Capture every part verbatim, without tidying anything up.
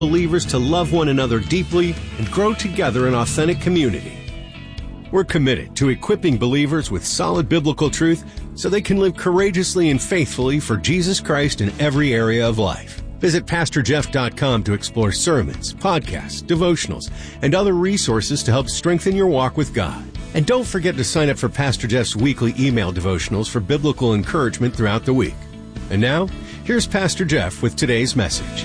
believers to love one another deeply and grow together in authentic community. We're committed to equipping believers with solid biblical truth so they can live courageously and faithfully for Jesus Christ in every area of life. Visit pastor jeff dot com to explore sermons, podcasts, devotionals, and other resources to help strengthen your walk with God. And don't forget to sign up for Pastor Jeff's weekly email devotionals for biblical encouragement throughout the week. And now, here's Pastor Jeff with today's message.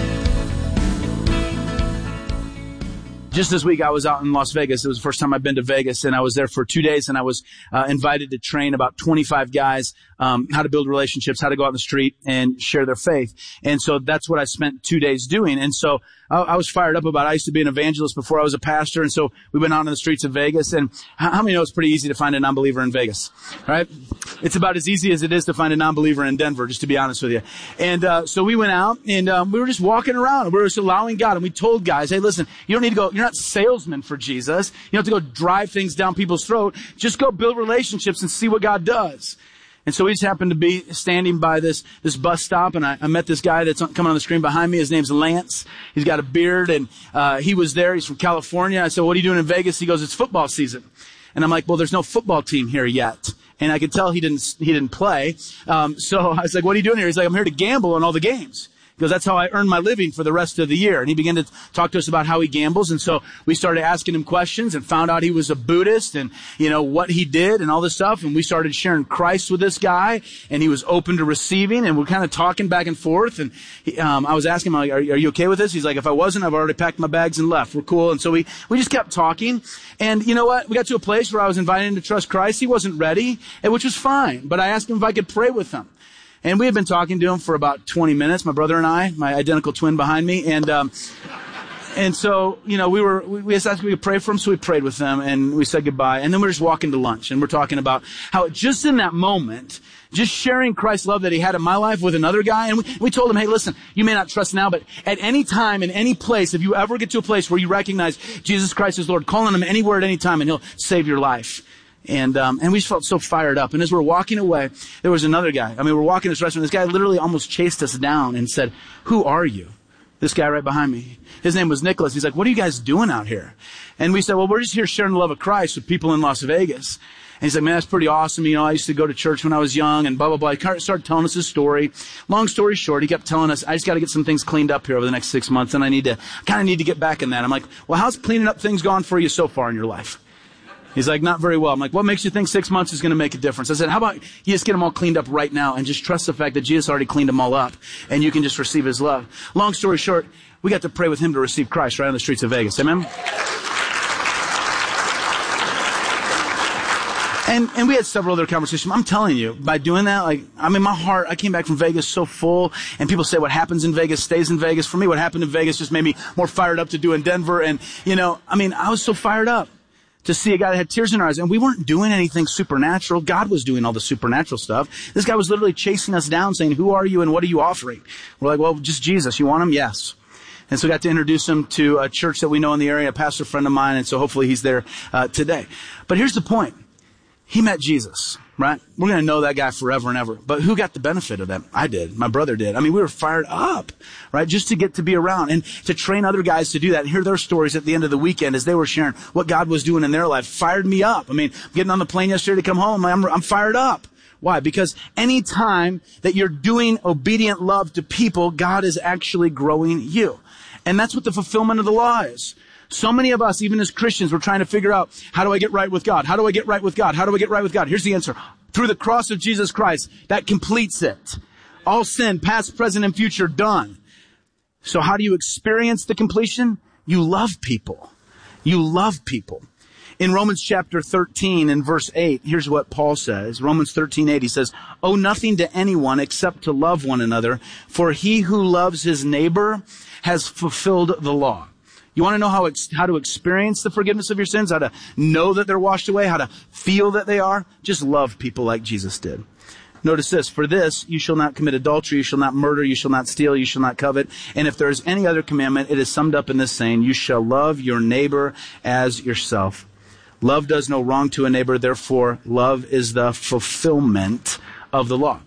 Just this week, I was out in Las Vegas. It was the first time I've been to Vegas, and I was there for two days, and I was uh, invited to train about twenty-five guys um, how to build relationships, how to go out in the street and share their faith. And so that's what I spent two days doing. And so I, I was fired up about it. I used to be an evangelist before I was a pastor, and so we went out on the streets of Vegas. And how, how many know it's pretty easy to find a non-believer in Vegas, right? It's about as easy as it is to find a non-believer in Denver, just to be honest with you. And uh, so we went out, and um, we were just walking around, and we were just allowing God. And we told guys, hey, listen, you don't need to go, you're not salesmen for Jesus. You don't have to go drive things down people's throat. Just go build relationships and see what God does. And so we just happened to be standing by this, this bus stop, and I, I met this guy that's coming on the screen behind me. His name's Lance. He's got a beard, and uh, he was there. He's from California. I said, what are you doing in Vegas? He goes, it's football season. And I'm like, well, there's no football team here yet. And I could tell he didn't, he didn't play. Um, so I was like, what are you doing here? He's like, I'm here to gamble on all the games. Because that's how I earn my living for the rest of the year. And he began to talk to us about how he gambles. And so we started asking him questions and found out he was a Buddhist and, you know, what he did and all this stuff. And we started sharing Christ with this guy, and he was open to receiving, and we're kind of talking back and forth. And he, um, I was asking him, like, are, are you okay with this? He's like, if I wasn't, I've already packed my bags and left. We're cool. And so we, we just kept talking. And you know what? We got to a place where I was inviting him to trust Christ. He wasn't ready, which was fine. But I asked him if I could pray with him. And we had been talking to him for about twenty minutes, my brother and I, my identical twin behind me. And, um, and so, you know, we were, we, we asked if we could pray for him. So we prayed with them, and we said goodbye. And then we we're just walking to lunch, and we're talking about how just in that moment, just sharing Christ's love that he had in my life with another guy. And we, we told him, hey, listen, you may not trust now, but at any time, in any place, if you ever get to a place where you recognize Jesus Christ as Lord, call on him anywhere at any time, and he'll save your life. And, um, and we just felt so fired up. And as we're walking away, there was another guy. I mean, we're walking this restaurant. This guy literally almost chased us down and said, who are you? This guy right behind me. His name was Nicholas. He's like, what are you guys doing out here? And we said, well, we're just here sharing the love of Christ with people in Las Vegas. And he's like, man, that's pretty awesome. You know, I used to go to church when I was young and blah, blah, blah. He started telling us his story. Long story short, he kept telling us, I just got to get some things cleaned up here over the next six months. And I need to, kind of need to get back in that. I'm like, well, how's cleaning up things gone for you so far in your life? He's like, not very well. I'm like, what makes you think six months is going to make a difference? I said, how about you just get them all cleaned up right now and just trust the fact that Jesus already cleaned them all up and you can just receive his love. Long story short, we got to pray with him to receive Christ right on the streets of Vegas. Amen? And, and we had several other conversations. I'm telling you, by doing that, like, I mean, my heart, I came back from Vegas so full, and people say what happens in Vegas stays in Vegas. For me, what happened in Vegas just made me more fired up to do in Denver. And, you know, I mean, I was so fired up to see a guy that had tears in our eyes. And we weren't doing anything supernatural. God was doing all the supernatural stuff. This guy was literally chasing us down saying, who are you and what are you offering? We're like, well, just Jesus. You want him? Yes. And so we got to introduce him to a church that we know in the area, a pastor friend of mine. And so hopefully he's there uh, today. But here's the point. He met Jesus, right? We're going to know that guy forever and ever. But who got the benefit of that? I did. My brother did. I mean, we were fired up, right? Just to get to be around and to train other guys to do that and hear their stories at the end of the weekend as they were sharing what God was doing in their life fired me up. I mean, getting on the plane yesterday to come home, I'm, I'm fired up. Why? Because any time that you're doing obedient love to people, God is actually growing you. And that's what the fulfillment of the law is. So many of us, even as Christians, we're trying to figure out, how do I get right with God? How do I get right with God? How do I get right with God? Here's the answer. Through the cross of Jesus Christ, that completes it. All sin, past, present, and future, done. So how do you experience the completion? You love people. You love people. In Romans chapter thirteen and verse eight, here's what Paul says. Romans thirteen eight, he says, owe nothing to anyone except to love one another, for he who loves his neighbor has fulfilled the law. You want to know how ex- how to experience the forgiveness of your sins, how to know that they're washed away, how to feel that they are? Just love people like Jesus did. Notice this, for this, you shall not commit adultery, you shall not murder, you shall not steal, you shall not covet. And if there is any other commandment, it is summed up in this saying, you shall love your neighbor as yourself. Love does no wrong to a neighbor, therefore love is the fulfillment of the law.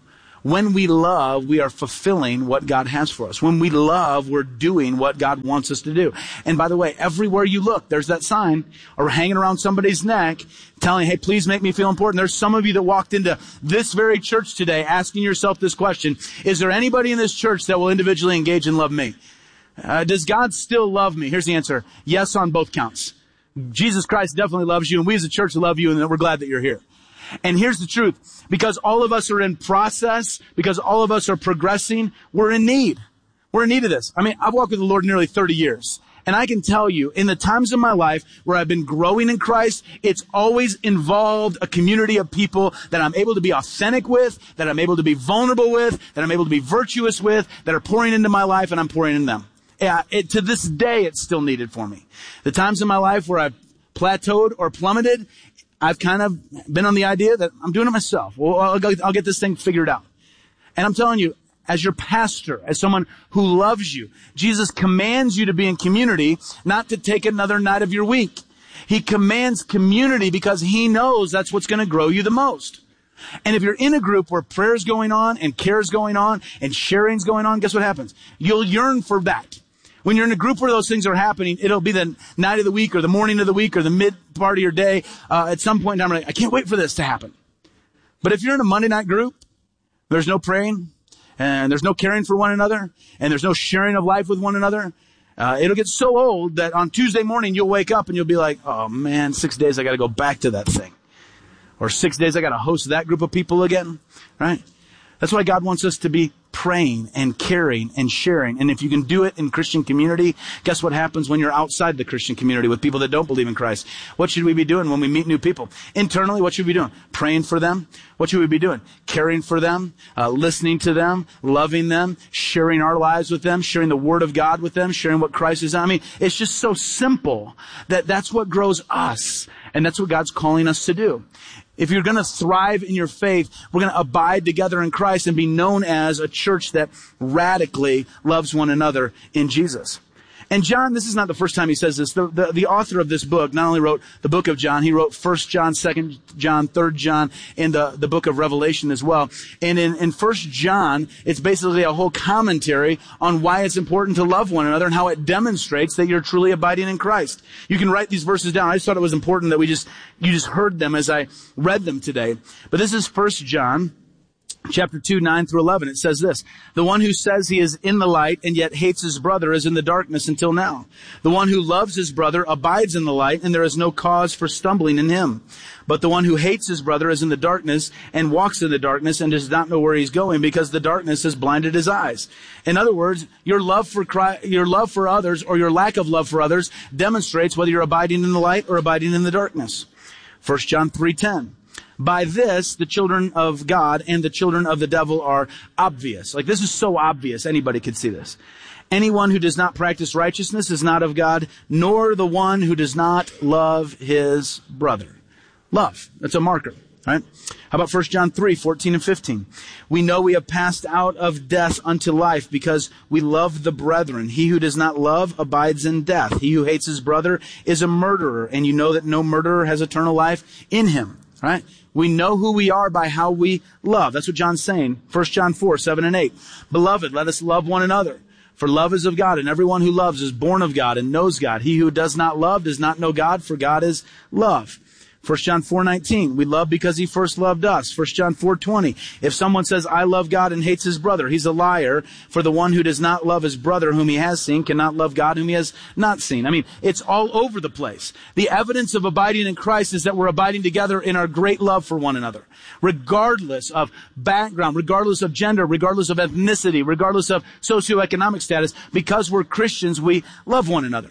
When we love, we are fulfilling what God has for us. When we love, we're doing what God wants us to do. And by the way, everywhere you look, there's that sign or hanging around somebody's neck telling, hey, please make me feel important. There's some of you that walked into this very church today asking yourself this question: is there anybody in this church that will individually engage and love me? Uh, does God still love me? Here's the answer. Yes, on both counts. Jesus Christ definitely loves you, and we as a church love you, and we're glad that you're here. And here's the truth. Because all of us are in process, because all of us are progressing, we're in need. We're in need of this. I mean, I've walked with the Lord nearly thirty years. And I can tell you, in the times of my life where I've been growing in Christ, it's always involved a community of people that I'm able to be authentic with, that I'm able to be vulnerable with, that I'm able to be virtuous with, that are pouring into my life and I'm pouring in them. Yeah, it, to this day, it's still needed for me. The times in my life where I've plateaued or plummeted, I've kind of been on the idea that I'm doing it myself. Well, I'll, go, I'll get this thing figured out. And I'm telling you, as your pastor, as someone who loves you, Jesus commands you to be in community, not to take another night of your week. He commands community because he knows that's what's going to grow you the most. And if you're in a group where prayer's going on and care's going on and sharing's going on, guess what happens? You'll yearn for that. When you're in a group where those things are happening, it'll be the night of the week or the morning of the week or the mid part of your day. Uh, at some point in time, I'm like, I can't wait for this to happen. But if you're in a Monday night group, there's no praying and there's no caring for one another and there's no sharing of life with one another. Uh, it'll get so old that on Tuesday morning, you'll wake up and you'll be like, oh man, six days I got to go back to that thing. Or six days I got to host that group of people again, right? That's why God wants us to be praying and caring and sharing. And if you can do it in Christian community, guess what happens when you're outside the Christian community with people that don't believe in Christ? What should we be doing when we meet new people? Internally, what should we be doing? Praying for them. What should we be doing? Caring for them, uh, listening to them, loving them, sharing our lives with them, sharing the Word of God with them, sharing what Christ is. I mean, it's just so simple that that's what grows us. And that's what God's calling us to do. If you're going to thrive in your faith, we're going to abide together in Christ and be known as a church that radically loves one another in Jesus. And John, this is not the first time he says this. The, the, the author of this book not only wrote the book of John, he wrote First John, Second John, Third John, and the, the book of Revelation as well. And in, in First John, it's basically a whole commentary on why it's important to love one another and how it demonstrates that you're truly abiding in Christ. You can write these verses down. I just thought it was important that we just, you just heard them as I read them today. But this is First John. Chapter two, nine through eleven, it says this: the one who says he is in the light and yet hates his brother is in the darkness until now. The one who loves his brother abides in the light, and there is no cause for stumbling in him. But the one who hates his brother is in the darkness and walks in the darkness and does not know where he's going because the darkness has blinded his eyes. In other words, your love for Christ, your love for others or your lack of love for others demonstrates whether you're abiding in the light or abiding in the darkness. First John three ten. By this, the children of God and the children of the devil are obvious. Like, this is so obvious, anybody could see this. Anyone who does not practice righteousness is not of God, nor the one who does not love his brother. Love. That's a marker, right? How about First John three, fourteen and fifteen? We know we have passed out of death unto life because we love the brethren. He who does not love abides in death. He who hates his brother is a murderer, and you know that no murderer has eternal life in him, right? We know who we are by how we love. That's what John's saying. First John four, seven and eight. Beloved, let us love one another. For love is of God, and everyone who loves is born of God and knows God. He who does not love does not know God, for God is love. First John four nineteen, we love because he first loved us. First John four twenty, if someone says, I love God and hates his brother, he's a liar. For the one who does not love his brother whom he has seen cannot love God whom he has not seen. I mean, it's all over the place. The evidence of abiding in Christ is that we're abiding together in our great love for one another. Regardless of background, regardless of gender, regardless of ethnicity, regardless of socioeconomic status, because we're Christians, we love one another.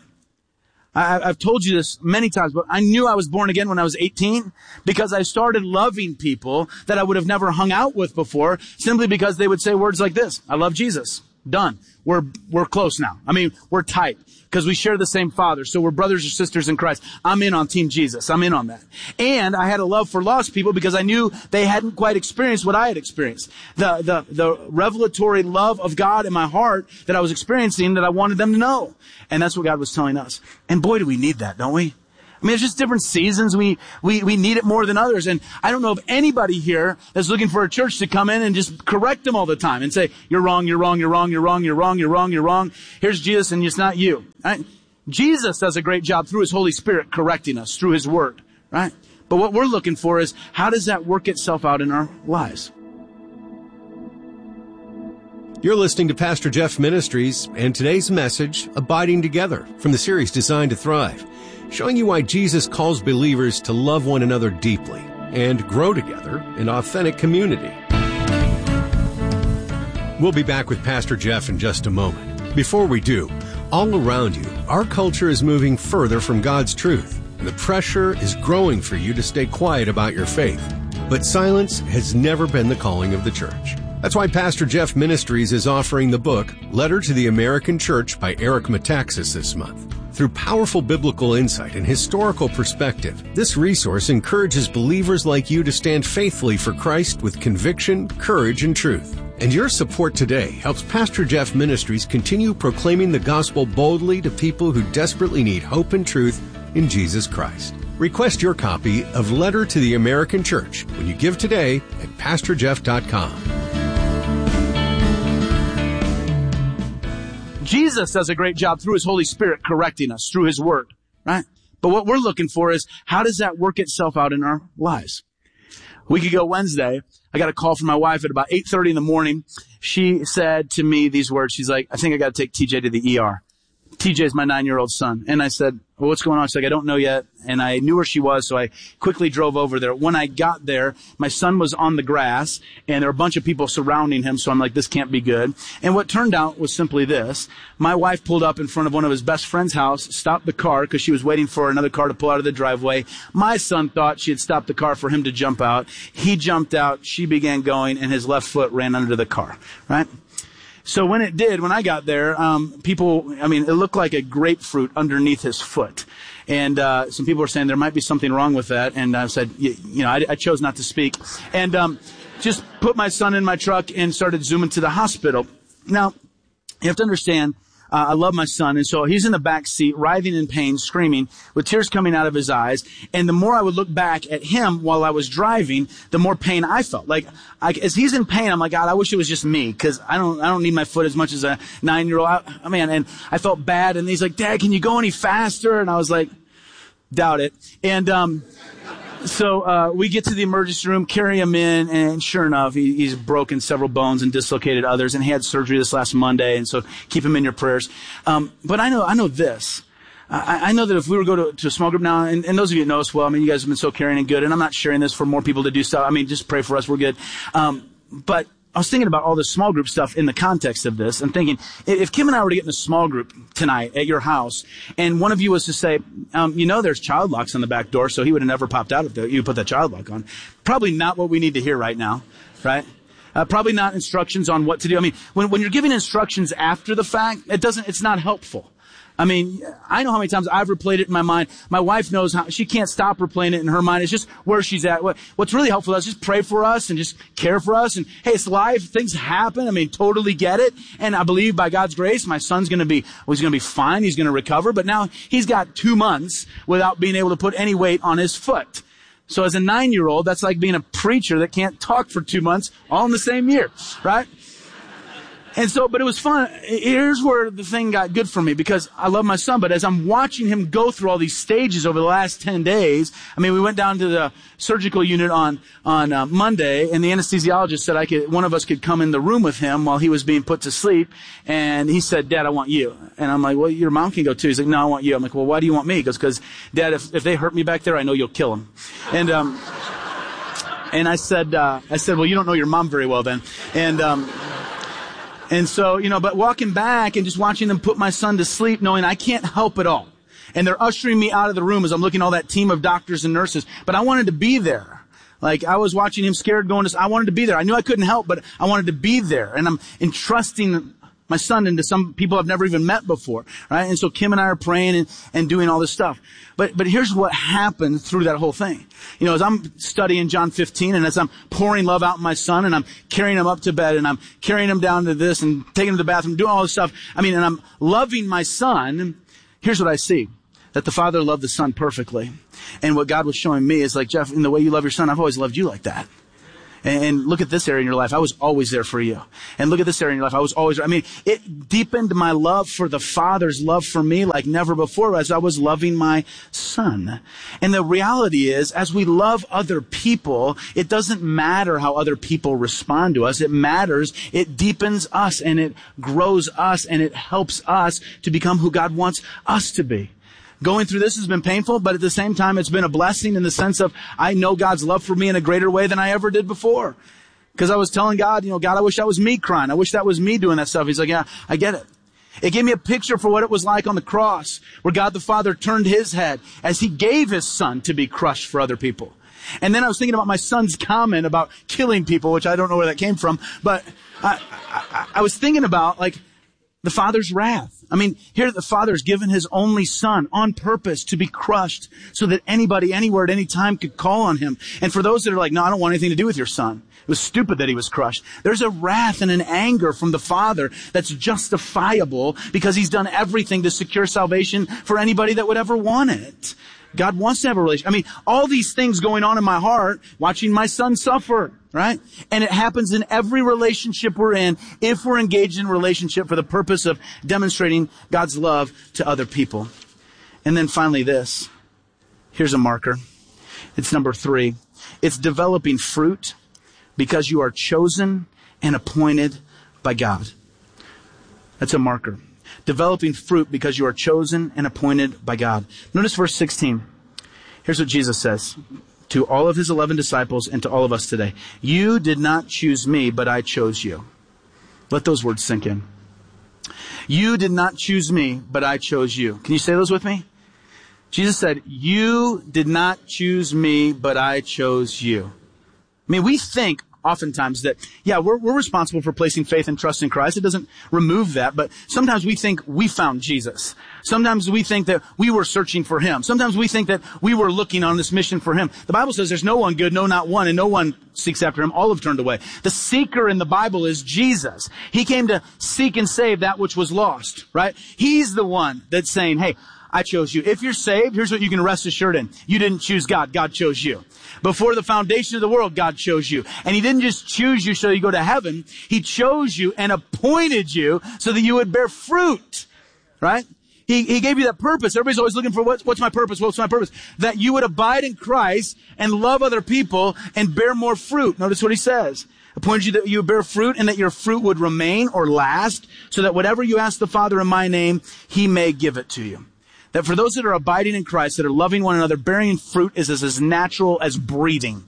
I've told you this many times, but I knew I was born again when I was eighteen because I started loving people that I would have never hung out with before simply because they would say words like this: I love Jesus. Done. We're, we're close now. I mean, we're tight because we share the same Father. So we're brothers or sisters in Christ. I'm in on Team Jesus. I'm in on that. And I had a love for lost people because I knew they hadn't quite experienced what I had experienced. The, the, the revelatory love of God in my heart that I was experiencing that I wanted them to know. And that's what God was telling us. And boy, do we need that, don't we? I mean, it's just different seasons. We, we, we need it more than others. And I don't know of anybody here that's looking for a church to come in and just correct them all the time and say, you're wrong, you're wrong, you're wrong, you're wrong, you're wrong, you're wrong, you're wrong. Here's Jesus and it's not you. Right? Jesus does a great job through his Holy Spirit correcting us through his word, right? But what we're looking for is, how does that work itself out in our lives? You're listening to Pastor Jeff Ministries and today's message, Abiding Together, from the series Designed to Thrive, showing you why Jesus calls believers to love one another deeply and grow together in authentic community. We'll be back with Pastor Jeff in just a moment. Before we do, all around you, our culture is moving further from God's truth, and the pressure is growing for you to stay quiet about your faith. But silence has never been the calling of the church. That's why Pastor Jeff Ministries is offering the book, Letter to the American Church by Eric Metaxas this month. Through powerful biblical insight and historical perspective, this resource encourages believers like you to stand faithfully for Christ with conviction, courage, and truth. And your support today helps Pastor Jeff Ministries continue proclaiming the gospel boldly to people who desperately need hope and truth in Jesus Christ. Request your copy of Letter to the American Church when you give today at pastor jeff dot com. Jesus does a great job through his Holy Spirit correcting us through his word, right? But what we're looking for is, how does that work itself out in our lives? A week ago Wednesday, I got a call from my wife at about eight thirty in the morning. She said to me these words. She's like, I think I got to take T J to the E R. T J is my nine-year-old son. And I said, well, what's going on? She's like, I don't know yet. And I knew where she was, so I quickly drove over there. When I got there, my son was on the grass, and there were a bunch of people surrounding him, so I'm like, this can't be good. And what turned out was simply this. My wife pulled up in front of one of his best friend's house, stopped the car because she was waiting for another car to pull out of the driveway. My son thought she had stopped the car for him to jump out. He jumped out, she began going, and his left foot ran under the car, right? So when it did, when I got there, um, people, I mean, it looked like a grapefruit underneath his foot. And uh, some people were saying there might be something wrong with that. And I said, you, you know, I, I chose not to speak. And um, just put my son in my truck and started zooming to the hospital. Now, you have to understand, uh, I love my son. And so he's in the back seat, writhing in pain, screaming, with tears coming out of his eyes. And the more I would look back at him while I was driving, the more pain I felt. Like, I, as he's in pain, I'm like, God, I wish it was just me, because I don't, I don't need my foot as much as a nine-year-old. I, I mean, and I felt bad. And he's like, Dad, can you go any faster? And I was like, doubt it. And um, so uh, we get to the emergency room, carry him in, and sure enough, he, he's broken several bones and dislocated others, and he had surgery this last Monday. And so keep him in your prayers. Um, but I know, I know this. I, I know that if we were to go to, to a small group now, and, and those of you that know us well, I mean, you guys have been so caring and good, and I'm not sharing this for more people to do stuff. I mean, just pray for us. We're good. Um, but I was thinking about all this small group stuff in the context of this and thinking, if Kim and I were to get in a small group tonight at your house, and one of you was to say, um, you know, there's child locks on the back door, so he would have never popped out if the, you put that child lock on. Probably not what we need to hear right now, right? Uh, probably not instructions on what to do. I mean, when, when you're giving instructions after the fact, it doesn't, it's not helpful. I mean, I know how many times I've replayed it in my mind. My wife knows how, she can't stop replaying it in her mind. It's just where she's at. What, what's really helpful is just pray for us and just care for us. And hey, it's life. Things happen. I mean, totally get it. And I believe by God's grace, my son's going to be, well, he's going to be fine. He's going to recover. But now he's got two months without being able to put any weight on his foot. So as a nine-year-old, that's like being a preacher that can't talk for two months all in the same year, right? And so, but it was fun. Here's where the thing got good for me, because I love my son, but as I'm watching him go through all these stages over the last ten days, I mean, we went down to the surgical unit on, on uh, Monday, and the anesthesiologist said I could, one of us could come in the room with him while he was being put to sleep. And he said, Dad, I want you. And I'm like, well, your mom can go too. He's like, no, I want you. I'm like, well, why do you want me? He goes, because Dad, if, if they hurt me back there, I know you'll kill them. And, um, and I said, uh, I said, well, you don't know your mom very well then. And, um, And so, you know, but walking back and just watching them put my son to sleep, knowing I can't help it all. And they're ushering me out of the room as I'm looking at all that team of doctors and nurses. But I wanted to be there. Like, I was watching him scared going to, I wanted to be there. I knew I couldn't help, but I wanted to be there. And I'm entrusting my son into some people I've never even met before, right? And so Kim and I are praying and, and doing all this stuff. But, but here's what happened through that whole thing. You know, as I'm studying John fifteen, and as I'm pouring love out in my son, and I'm carrying him up to bed, and I'm carrying him down to this, and taking him to the bathroom, doing all this stuff. I mean, and I'm loving my son. Here's what I see. that the Father loved the Son perfectly. And what God was showing me is like, Jeff, in the way you love your son, I've always loved you like that. And look at this area in your life. I was always there for you. And look at this area in your life. I was always, I mean, it deepened my love for the Father's love for me like never before as I was loving my son. And the reality is, as we love other people, it doesn't matter how other people respond to us. It matters. It deepens us and it grows us and it helps us to become who God wants us to be. Going through this has been painful, but at the same time, it's been a blessing in the sense of I know God's love for me in a greater way than I ever did before. Because I was telling God, you know, God, I wish that was me crying. I wish that was me doing that stuff. He's like, yeah, I get it. It gave me a picture for what it was like on the cross, where God the Father turned his head as he gave his son to be crushed for other people. And then I was thinking about my son's comment about killing people, which I don't know where that came from, but I, I, I was thinking about, like, the Father's wrath. I mean, here the Father's given his only son on purpose to be crushed so that anybody, anywhere, at any time could call on him. And for those that are like, no, I don't want anything to do with your son. It was stupid that he was crushed. There's a wrath and an anger from the Father that's justifiable because he's done everything to secure salvation for anybody that would ever want it. God wants to have a relationship. I mean, all these things going on in my heart, watching my son suffer, right? And it happens in every relationship we're in if we're engaged in a relationship for the purpose of demonstrating God's love to other people. And then finally this. Here's a marker. It's number three. It's developing fruit because you are chosen and appointed by God. That's a marker. Developing fruit because you are chosen and appointed by God. Notice verse sixteen. Here's what Jesus says to all of his eleven disciples and to all of us today. You did not choose me, but I chose you. Let those words sink in. You did not choose me, but I chose you. Can you say those with me? Jesus said, you did not choose me, but I chose you. I mean, we think oftentimes that, yeah, we're, we're responsible for placing faith and trust in Christ. It doesn't remove that, but sometimes we think we found Jesus. Sometimes we think that we were searching for him. Sometimes we think that we were looking on this mission for him. The Bible says there's no one good, no, not one, and no one seeks after him. All have turned away. The seeker in the Bible is Jesus. He came to seek and save that which was lost, right? He's the one that's saying, hey, I chose you. If you're saved, here's what you can rest assured in. You didn't choose God. God chose you. Before the foundation of the world, God chose you. And he didn't just choose you so you go to heaven. He chose you and appointed you so that you would bear fruit. Right? He, he gave you that purpose. Everybody's always looking for what's, what's my purpose? What's my purpose? That you would abide in Christ and love other people and bear more fruit. Notice what he says. Appointed you that you would bear fruit and that your fruit would remain or last so that whatever you ask the Father in my name, he may give it to you. That for those that are abiding in Christ, that are loving one another, bearing fruit is as, as natural as breathing.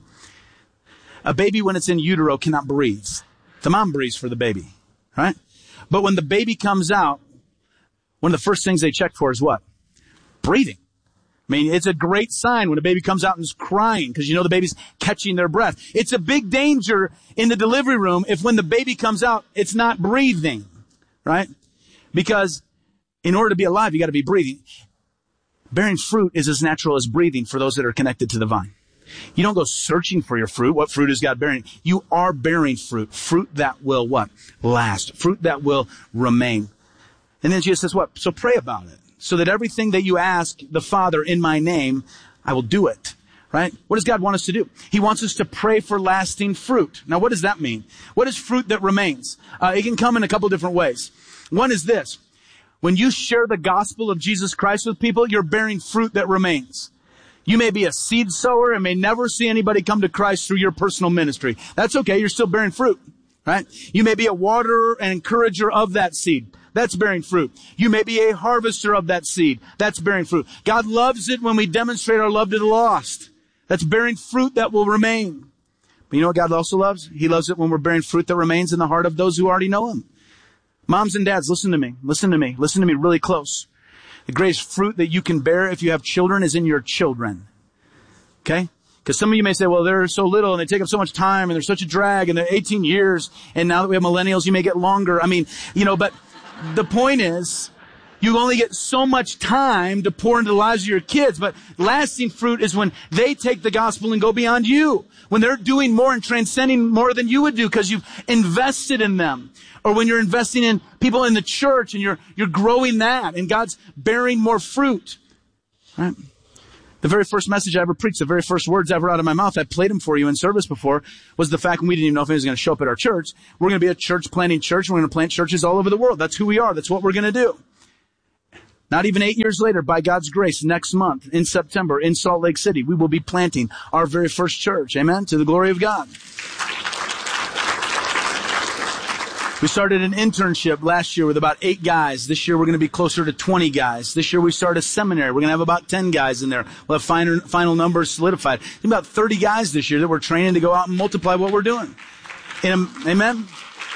A baby, when it's in utero, cannot breathe. The mom breathes for the baby, right? But when the baby comes out, one of the first things they check for is what? Breathing. I mean, it's a great sign when a baby comes out and is crying because you know the baby's catching their breath. It's a big danger in the delivery room if when the baby comes out, it's not breathing, right? Because in order to be alive, you got to be breathing. Bearing fruit is as natural as breathing for those that are connected to the vine. You don't go searching for your fruit. What fruit is God bearing? You are bearing fruit. Fruit that will what? Last. Fruit that will remain. And then Jesus says what? So pray about it. So that everything that you ask the Father in my name, I will do it. Right? What does God want us to do? He wants us to pray for lasting fruit. Now what does that mean? What is fruit that remains? Uh, it can come in a couple different ways. One is this. When you share the gospel of Jesus Christ with people, you're bearing fruit that remains. You may be a seed sower and may never see anybody come to Christ through your personal ministry. That's okay. You're still bearing fruit, right? You may be a waterer and encourager of that seed. That's bearing fruit. You may be a harvester of that seed. That's bearing fruit. God loves it when we demonstrate our love to the lost. That's bearing fruit that will remain. But you know what God also loves? He loves it when we're bearing fruit that remains in the heart of those who already know him. Moms and dads, listen to me. Listen to me. Listen to me really close. The greatest fruit that you can bear if you have children is in your children. Okay? Because some of you may say, well, they're so little and they take up so much time and they're such a drag and they're eighteen years. And now that we have millennials, you may get longer. I mean, you know, but the point is, you only get so much time to pour into the lives of your kids. But lasting fruit is when they take the gospel and go beyond you. When they're doing more and transcending more than you would do because you've invested in them. Or when you're investing in people in the church and you're, you're growing that and God's bearing more fruit. Right? The very first message I ever preached, the very first words ever out of my mouth, I played them for you in service before, was the fact when we didn't even know if he was going to show up at our church. We're going to be a church planting church. We're going to plant churches all over the world. That's who we are. That's what we're going to do. Not even eight years later, by God's grace, next month, in September, in Salt Lake City, we will be planting our very first church. Amen? To the glory of God. We started an internship last year with about eight guys. This year we're going to be closer to twenty guys. This year we start a seminary. We're going to have about ten guys in there. We'll have final, final numbers solidified. About thirty guys this year that we're training to go out and multiply what we're doing. In a, amen?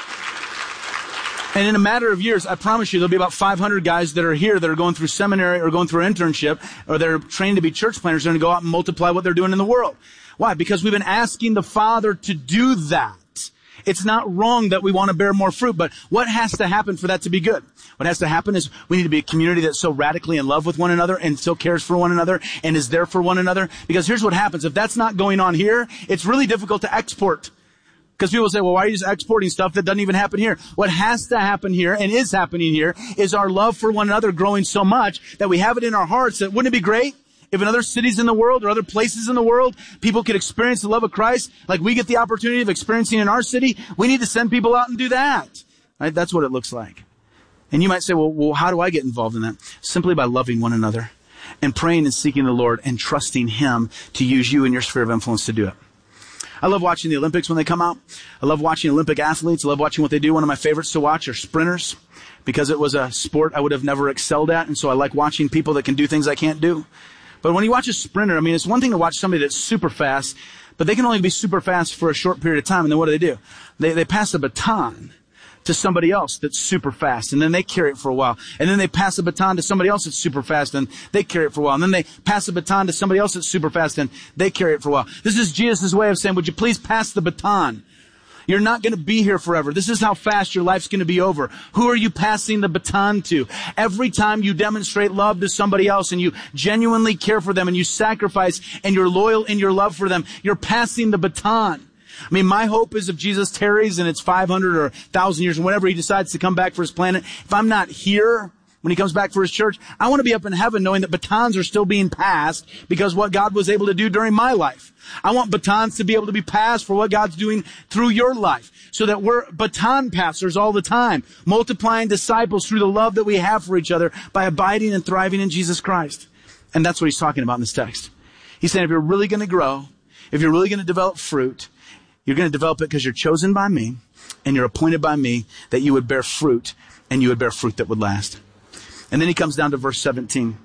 And in a matter of years, I promise you, there'll be about five hundred guys that are here that are going through seminary or going through internship or they're trained to be church planters. They're going to go out and multiply what they're doing in the world. Why? Because we've been asking the Father to do that. It's not wrong that we want to bear more fruit, but what has to happen for that to be good? What has to happen is we need to be a community that's so radically in love with one another and still cares for one another and is there for one another. Because here's what happens. If that's not going on here, it's really difficult to export. Because people say, well, why are you just exporting stuff that doesn't even happen here? What has to happen here and is happening here is our love for one another growing so much that we have it in our hearts that wouldn't it be great if in other cities in the world or other places in the world, people could experience the love of Christ like we get the opportunity of experiencing in our city? We need to send people out and do that. Right? That's what it looks like. And you might say, well, well, how do I get involved in that? Simply by loving one another and praying and seeking the Lord and trusting Him to use you in your sphere of influence to do it. I love watching the Olympics when they come out. I love watching Olympic athletes. I love watching what they do. One of my favorites to watch are sprinters because it was a sport I would have never excelled at. And so I like watching people that can do things I can't do. But when you watch a sprinter, I mean, it's one thing to watch somebody that's super fast, but they can only be super fast for a short period of time. And then what do they do? They, they pass a baton to somebody else that's super fast, and then they carry it for a while. And then they pass a baton to somebody else that's super fast, and they carry it for a while. And then they pass a baton to somebody else that's super fast, and they carry it for a while. This is Jesus' way of saying, would you please pass the baton? You're not going to be here forever. This is how fast your life's going to be over. Who are you passing the baton to? Every time you demonstrate love to somebody else and you genuinely care for them and you sacrifice and you're loyal in your love for them, you're passing the baton. I mean, my hope is if Jesus tarries and it's five hundred or one thousand years, whenever He decides to come back for His planet, if I'm not here when He comes back for His church, I want to be up in heaven knowing that batons are still being passed because what God was able to do during my life. I want batons to be able to be passed for what God's doing through your life so that we're baton passers all the time, multiplying disciples through the love that we have for each other by abiding and thriving in Jesus Christ. And that's what He's talking about in this text. He's saying if you're really going to grow, if you're really going to develop fruit, you're going to develop it because you're chosen by me and you're appointed by me that you would bear fruit and you would bear fruit that would last. And then he comes down to verse seventeen.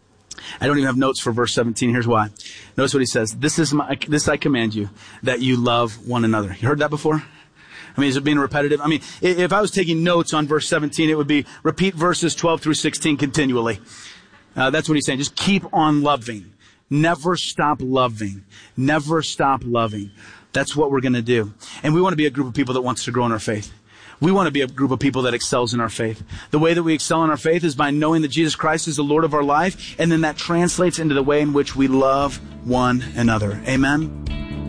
I don't even have notes for verse seventeen. Here's why. Notice what he says. This is my, this I command you, that you love one another. You heard that before? I mean, is it being repetitive? I mean, if I was taking notes on verse seventeen, it would be repeat verses twelve through sixteen continually. Uh, that's what he's saying. Just keep on loving. Never stop loving. Never stop loving. That's what we're going to do. And we want to be a group of people that wants to grow in our faith. We want to be a group of people that excels in our faith. The way that we excel in our faith is by knowing that Jesus Christ is the Lord of our life, and then that translates into the way in which we love one another. Amen?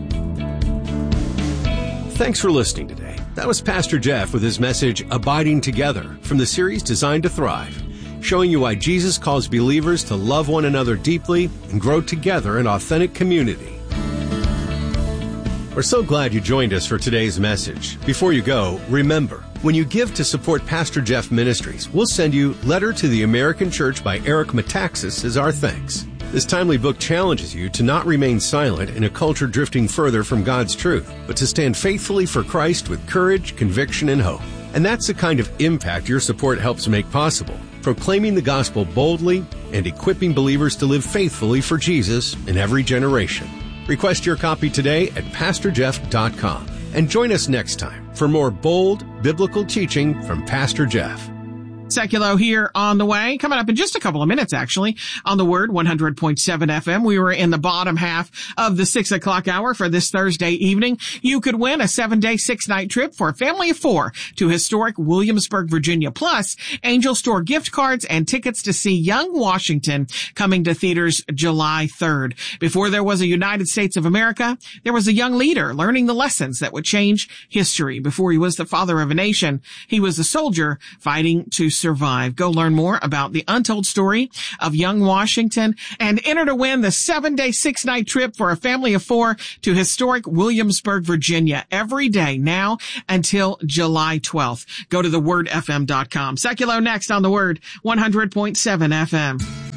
Thanks for listening today. That was Pastor Jeff with his message, Abiding Together, from the series Designed to Thrive, showing you why Jesus calls believers to love one another deeply and grow together in authentic community. We're so glad you joined us for today's message. Before you go, remember, when you give to support Pastor Jeff Ministries, we'll send you Letter to the American Church by Eric Metaxas as our thanks. This timely book challenges you to not remain silent in a culture drifting further from God's truth, but to stand faithfully for Christ with courage, conviction, and hope. And that's the kind of impact your support helps make possible, proclaiming the gospel boldly and equipping believers to live faithfully for Jesus in every generation. Request your copy today at pastor jeff dot com and join us next time for more bold biblical teaching from Pastor Jeff. Sekulow here on the way. Coming up in just a couple of minutes, actually, on the Word, one hundred point seven F M. We were in the bottom half of the six o'clock hour for this Thursday evening. You could win a seven-day, six-night trip for a family of four to historic Williamsburg, Virginia. Plus, Angel Store gift cards and tickets to see Young Washington coming to theaters July third. Before there was a United States of America, there was a young leader learning the lessons that would change history. Before he was the father of a nation, he was a soldier fighting to survive. Go learn more about the untold story of young Washington and enter to win the seven-day, six-night trip for a family of four to historic Williamsburg, Virginia, every day now until July twelfth. Go to the word f m dot com. Seculo next on The Word, one hundred point seven F M.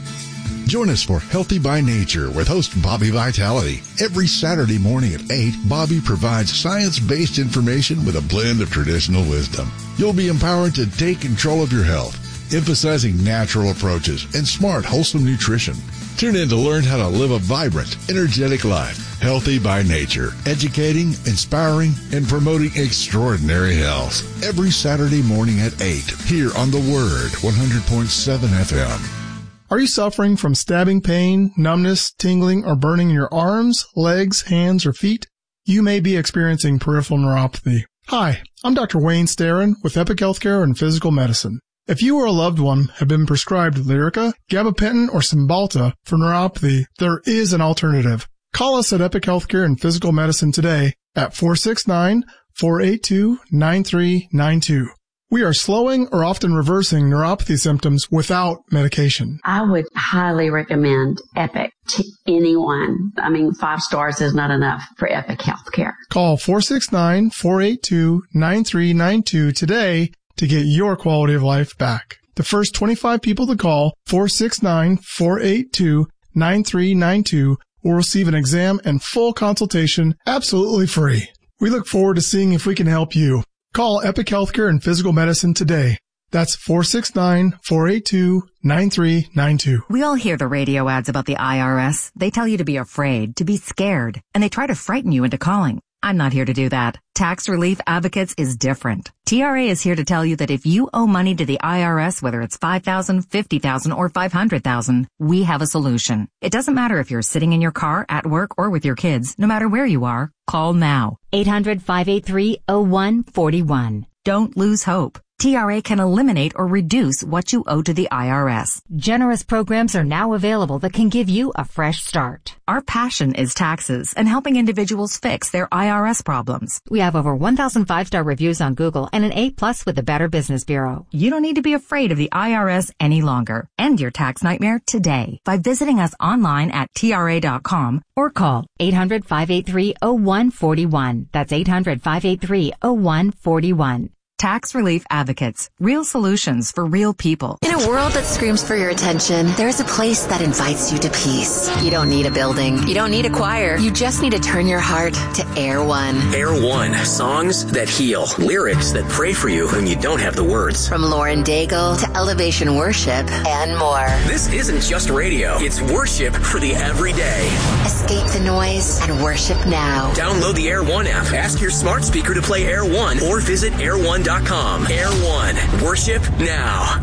Join us for Healthy by Nature with host Bobby Vitality. Every Saturday morning at eight, Bobby provides science-based information with a blend of traditional wisdom. You'll be empowered to take control of your health, emphasizing natural approaches and smart, wholesome nutrition. Tune in to learn how to live a vibrant, energetic life. Healthy by Nature, educating, inspiring, and promoting extraordinary health. Every Saturday morning at eight, here on The Word, one hundred point seven F M. Are you suffering from stabbing pain, numbness, tingling, or burning in your arms, legs, hands, or feet? You may be experiencing peripheral neuropathy. Hi, I'm Doctor Wayne Starrin with Epic Healthcare and Physical Medicine. If you or a loved one have been prescribed Lyrica, gabapentin, or Cymbalta for neuropathy, there is an alternative. Call us at Epic Healthcare and Physical Medicine today at four six nine, four eight two, nine three nine two. We are slowing or often reversing neuropathy symptoms without medication. I would highly recommend Epic to anyone. I mean, five stars is not enough for Epic Healthcare. Call four six nine, four eight two, nine three nine two today to get your quality of life back. The first twenty-five people to call four six nine, four eight two, nine three nine two will receive an exam and full consultation absolutely free. We look forward to seeing if we can help you. Call Epic Healthcare and Physical Medicine today. That's four six nine, four eight two, nine three nine two. We all hear the radio ads about the I R S. They tell you to be afraid, to be scared, and they try to frighten you into calling. I'm not here to do that. Tax Relief Advocates is different. T R A is here to tell you that if you owe money to the I R S, whether it's five thousand dollars, fifty thousand dollars, or five hundred thousand dollars, we have a solution. It doesn't matter if you're sitting in your car, at work, or with your kids. No matter where you are, call now. eight hundred, five eight three, oh one four one. Don't lose hope. T R A can eliminate or reduce what you owe to the I R S. Generous programs are now available that can give you a fresh start. Our passion is taxes and helping individuals fix their I R S problems. We have over one thousand five-star reviews on Google and an A plus with the Better Business Bureau. You don't need to be afraid of the I R S any longer. End your tax nightmare today by visiting us online at T R A dot com or call eight hundred, five eight three, oh one four one. That's eight hundred, five eight three, oh one four one. Tax Relief Advocates. Real solutions for real people. In a world that screams for your attention, there's a place that invites you to peace. You don't need a building. You don't need a choir. You just need to turn your heart to Air One. Air One. Songs that heal. Lyrics that pray for you when you don't have the words. From Lauren Daigle to Elevation Worship and more. This isn't just radio. It's worship for the everyday. Escape the noise and worship now. Download the Air One app. Ask your smart speaker to play Air One or visit air one dot com. Air One. Worship now.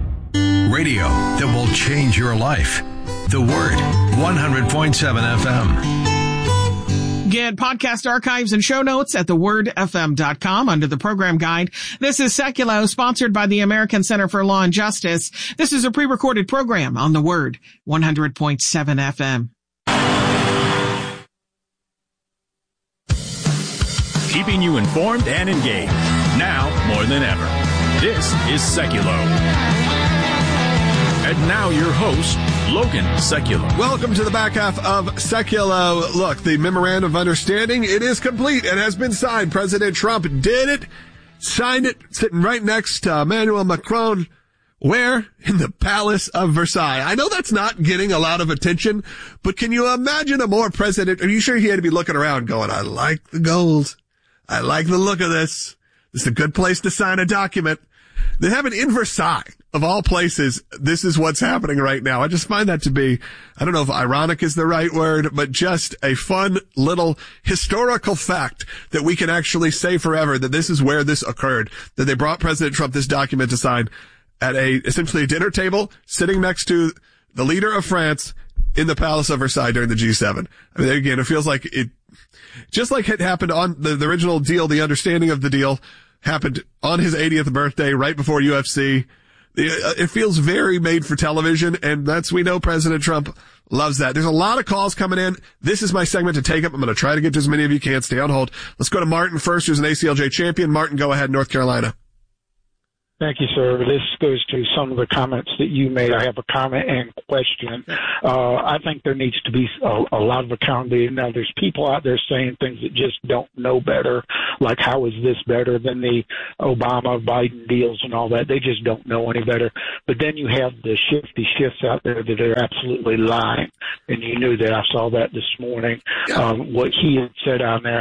Radio that will change your life. The Word, one hundred point seven F M. Get podcast archives and show notes at the word f m dot com under the program guide. This is Seculo, sponsored by the American Center for Law and Justice. This is a pre-recorded program on The Word, one hundred point seven F M. Keeping you informed and engaged. Now more than ever. This is Seculo. And now your host, Logan Seculo. Welcome to the back half of Seculo. Look, the memorandum of understanding, it is complete and has been signed. President Trump did it, signed it, sitting right next to Emmanuel Macron. Where? In the Palace of Versailles. I know that's not getting a lot of attention, but can you imagine a more president? Are you sure he had to be looking around going, I like the gold. I like the look of this. This is a good place to sign a document. They have it in Versailles, of all places. This is what's happening right now. I just find that to be, I don't know if ironic is the right word, but just a fun little historical fact that we can actually say forever that this is where this occurred, that they brought President Trump this document to sign at a, essentially a dinner table, sitting next to the leader of France in the Palace of Versailles during the G seven. I mean, again, it feels like it, just like it happened on the, the original deal, the understanding of the deal happened on his eightieth birthday, right before U F C. It, it feels very made for television, and that's, we know President Trump loves that. There's a lot of calls coming in. This is my segment to take up. I'm going to try to get to as many of you can. Stay on hold. Let's go to Martin first, who's an A C L J champion. Martin, go ahead, North Carolina. Thank you, sir. This goes to some of the comments that you made. I have a comment and question. Uh, I think there needs to be a, a lot of accountability. Now, there's people out there saying things that just don't know better, like how is this better than the Obama-Biden deals and all that. They just don't know any better. But then you have the shifty shifts out there that are absolutely lying, and you knew that. I saw that this morning, um, what he had said on there.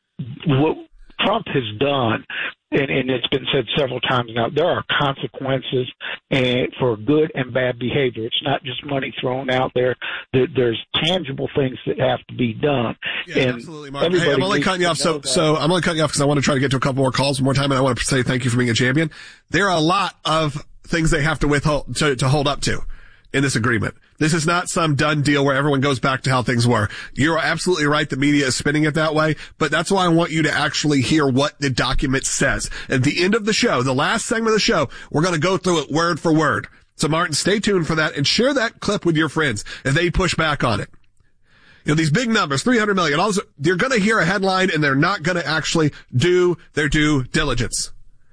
What Trump has done, and, and it's been said several times now, there are consequences and, for good and bad behavior. It's not just money thrown out there. there there's tangible things that have to be done. Yeah, and absolutely, Mark. Hey, I'm only cutting you off. So, that. so I'm only cutting you off because I want to try to get to a couple more calls one more time, and I want to say thank you for being a champion. There are a lot of things they have to withhold to, to hold up to in this agreement. This is not some done deal where everyone goes back to how things were. You're absolutely right. The media is spinning it that way, but that's why I want you to actually hear what the document says. At the end of the show, the last segment of the show, we're going to go through it word for word. So Martin, stay tuned for that and share that clip with your friends if they push back on it. You know, these big numbers, three hundred million, all this, you're going to hear a headline and they're not going to actually do their due diligence.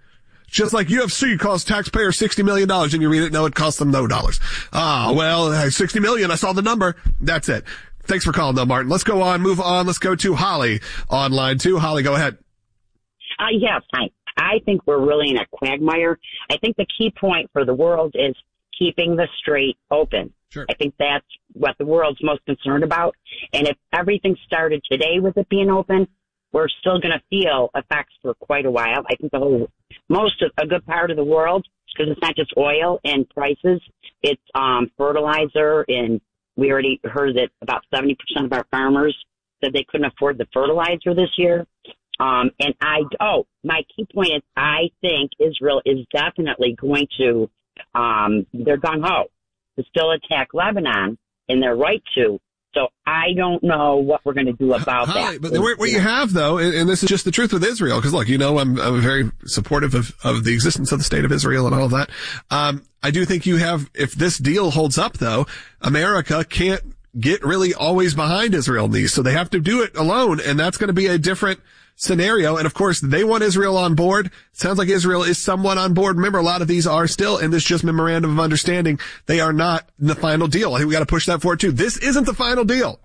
Just like U F C costs taxpayers sixty million dollars and you read it, no, it costs them no dollars. Ah, well, sixty million, I saw the number. That's it. Thanks for calling though, Martin. Let's go on, move on. Let's go to Holly on line two. Holly, go ahead. Uh, yes, I, I think we're really in a quagmire. I think the key point for the world is keeping the strait open. Sure. I think that's what the world's most concerned about. And if everything started today with it being open, we're still going to feel effects for quite a while. I think the whole, most of, a good part of the world, because it's not just oil and prices, it's um, fertilizer, and we already heard that about seventy percent of our farmers said they couldn't afford the fertilizer this year. Um, and I, oh, my key point is I think Israel is definitely going to, um, they're gung-ho to still attack Lebanon, and they're right to. So I don't know what we're going to do about Holly, that. But what, what you have, though, and, and this is just the truth with Israel, because, look, you know, I'm, I'm very supportive of, of the existence of the state of Israel and all of that. Um, I do think you have, if this deal holds up, though, America can't get really always behind Israel in these. So they have to do it alone, and that's going to be a different scenario. And of course, they want Israel on board. Sounds like Israel is somewhat on board. Remember, a lot of these are still in this just memorandum of understanding. They are not in the final deal. I think we got to push that forward too. This isn't the final deal.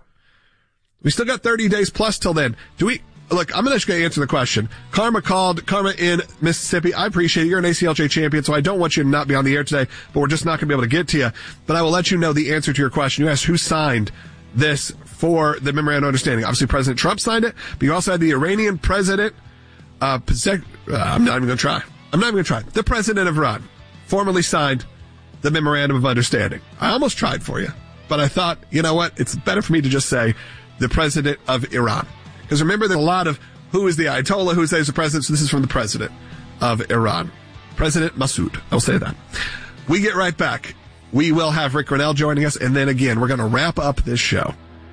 We still got thirty days plus till then. Do we, look, I'm going to answer the question. Karma called, Karma in Mississippi. I appreciate it. You're an A C L J champion, so I don't want you to not be on the air today, but we're just not going to be able to get to you. But I will let you know the answer to your question. You asked who signed this for the memorandum of understanding. Obviously, President Trump signed it, but you also had the Iranian president, uh, uh I'm not even going to try. I'm not even going to try. The president of Iran formally signed the memorandum of understanding. I almost tried for you, but I thought, you know what? It's better for me to just say the president of Iran. Because remember, there's a lot of who is the Ayatollah, who says the president, so this is from the president of Iran. President Massoud. I'll say that. We get right back. We will have Rick Grinnell joining us, and then again, we're going to wrap up this show.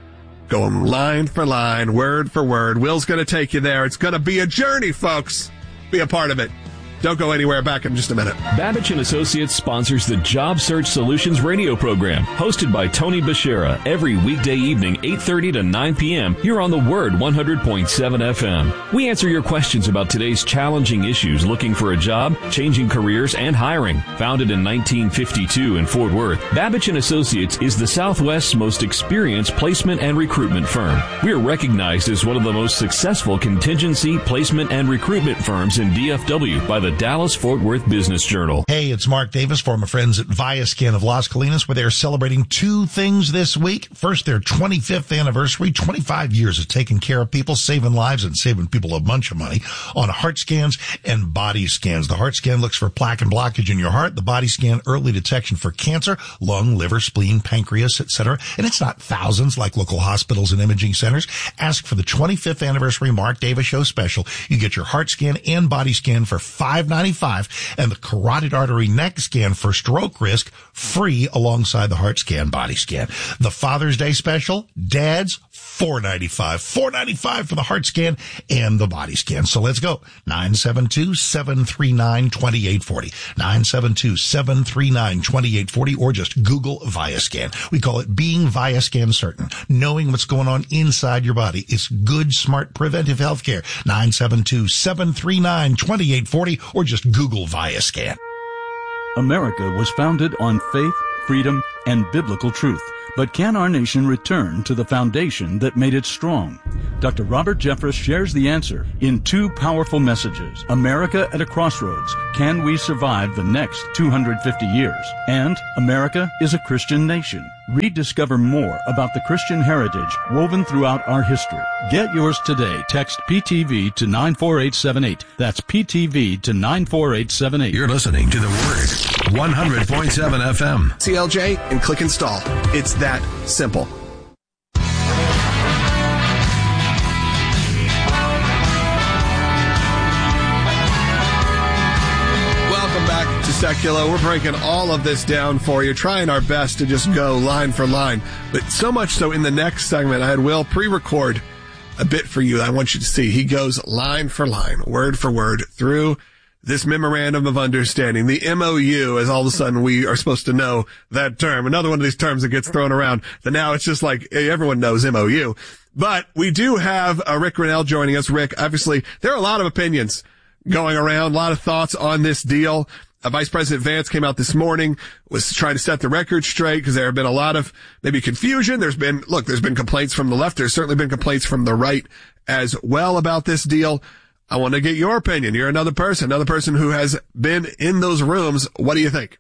Going line for line, word for word. Will's going to take you there. It's going to be a journey, folks. Be a part of it. Don't go anywhere. Back in just a minute. Babbage and Associates sponsors the Job Search Solutions radio program, hosted by Tony Bashira, every weekday evening, eight thirty to nine p.m. here on The Word one hundred point seven F M. We answer your questions about today's challenging issues, looking for a job, changing careers, and hiring. Founded in nineteen fifty-two in Fort Worth, Babbage and Associates is the Southwest's most experienced placement and recruitment firm. We are recognized as one of the most successful contingency, placement, and recruitment firms in D F W by the Dallas-Fort Worth Business Journal. Hey, it's Mark Davis, former friends at Viascan of Las Colinas, where they're celebrating two things this week. First, their twenty-fifth anniversary, twenty-five years of taking care of people, saving lives, and saving people a bunch of money on heart scans and body scans. The heart scan looks for plaque and blockage in your heart. The body scan, early detection for cancer, lung, liver, spleen, pancreas, et cetera. And it's not thousands like local hospitals and imaging centers. Ask for the twenty-fifth anniversary Mark Davis Show special. You get your heart scan and body scan for five ninety-five, and the carotid artery neck scan for stroke risk free alongside the heart scan body scan. The Father's Day special, dads, four ninety-five. four ninety-five for the heart scan and the body scan. So let's go. nine seven two, seven three nine, two eight four zero. nine seven two, seven three nine, two eight four zero, or just Google Viascan. We call it being Viascan certain. Knowing what's going on inside your body. It's good, smart, preventive health care. nine seven two, seven three nine, two eight four zero, or just Google Viascan. America was founded on faith, freedom, and biblical truth. But can our nation return to the foundation that made it strong? Doctor Robert Jeffress shares the answer in two powerful messages. America at a Crossroads. Can we survive the next two hundred fifty years? And America is a Christian nation. Rediscover more about the Christian heritage woven throughout our history. Get yours today. Text P T V to nine four eight seven eight. That's P T V to nine four eight seven eight. You're listening to The Word, one hundred point seven F M. C L J and click install. It's that simple. Welcome back to Secular. We're breaking all of this down for you, trying our best to just go line for line. But so much so in the next segment, I had Will pre-record a bit for you that I want you to see. He goes line for line, word for word through this memorandum of understanding, the M O U, as all of a sudden we are supposed to know that term. Another one of these terms that gets thrown around. That now it's just like, hey, everyone knows M O U. But we do have uh, Rick Grenell joining us. Rick, obviously, there are a lot of opinions going around, a lot of thoughts on this deal. Uh, Vice President Vance came out this morning, was trying to set the record straight because there have been a lot of maybe confusion. There's been, look, there's been complaints from the left. There's certainly been complaints from the right as well about this deal. I want to get your opinion. You're another person, another person who has been in those rooms. What do you think?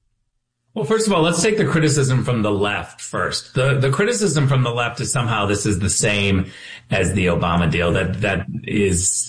Well, first of all, let's take the criticism from the left first. The the criticism from the left is somehow this is the same as the Obama deal, that that is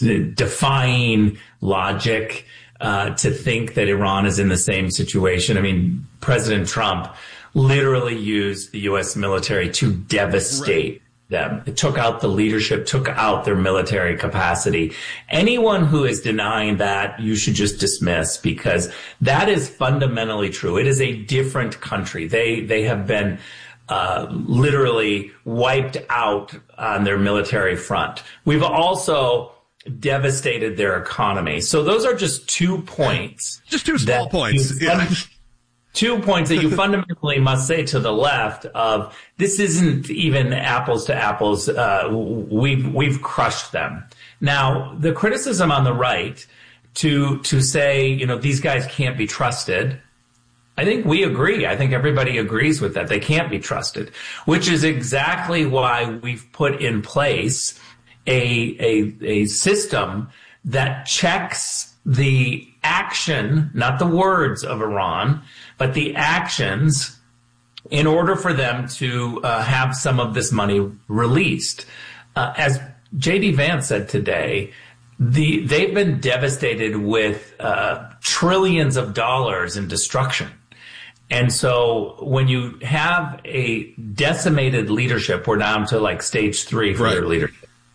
defying logic uh, to think that Iran is in the same situation. I mean, President Trump literally used the U S military to devastate right. them. It took out the leadership, took out their military capacity. Anyone who is denying that, you should just dismiss, because that is fundamentally true. It is a different country. They, they have been, uh, literally wiped out on their military front. We've also devastated their economy. So those are just two points. Just two small points. Yeah. Two points that you fundamentally must say to the left of this isn't even apples to apples. Uh, we've, we've crushed them. Now, the criticism on the right to, to say, you know, these guys can't be trusted. I think we agree. I think everybody agrees with that. They can't be trusted, which is exactly why we've put in place a, a, a system that checks the action, not the words of Iran, but the actions in order for them to uh, have some of this money released. Uh, as J D Vance said today, the, they've been devastated with uh, trillions of dollars in destruction. And so when you have a decimated leadership, we're down to like stage three for right. their leadership.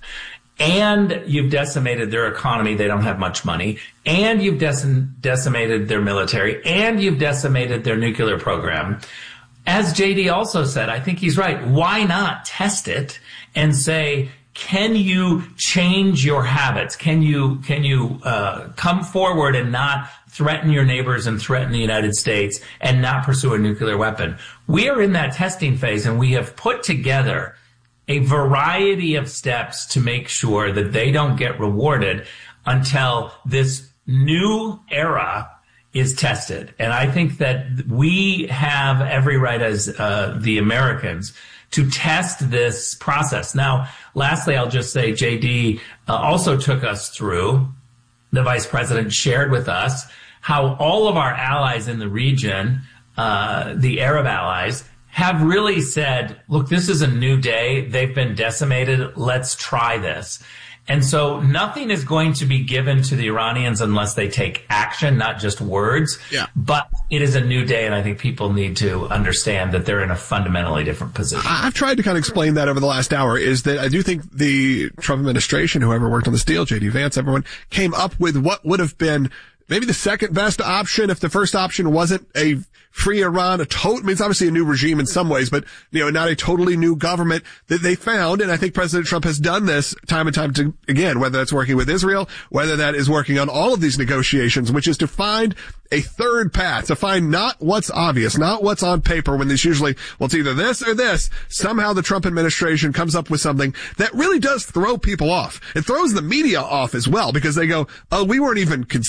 And you've decimated their economy. They don't have much money. And you've dec- decimated their military. And you've decimated their nuclear program. As J D also said, I think he's right. Why not test it and say, can you change your habits? Can you, can you, uh, come forward and not threaten your neighbors and threaten the United States and not pursue a nuclear weapon? We are in that testing phase, and we have put together a variety of steps to make sure that they don't get rewarded until this new era is tested. And I think that we have every right as uh, the Americans to test this process. Now, lastly, I'll just say J D uh, also took us through, the vice president shared with us how all of our allies in the region, uh, the Arab allies, have really said, look, this is a new day. They've been decimated. Let's try this. And so nothing is going to be given to the Iranians unless they take action, not just words. Yeah. But it is a new day, and I think people need to understand that they're in a fundamentally different position. I've tried to kind of explain that over the last hour, is that I do think the Trump administration, whoever worked on this deal, J D Vance, everyone, came up with what would have been maybe the second best option if the first option wasn't a free Iran, a total, I mean, it's obviously a new regime in some ways, but, you know, not a totally new government that they found. And I think President Trump has done this time and time to, again, whether that's working with Israel, whether that is working on all of these negotiations, which is to find a third path, to find not what's obvious, not what's on paper, when there's usually, well, it's either this or this. Somehow the Trump administration comes up with something that really does throw people off. It throws the media off as well, because they go, oh, we weren't even considering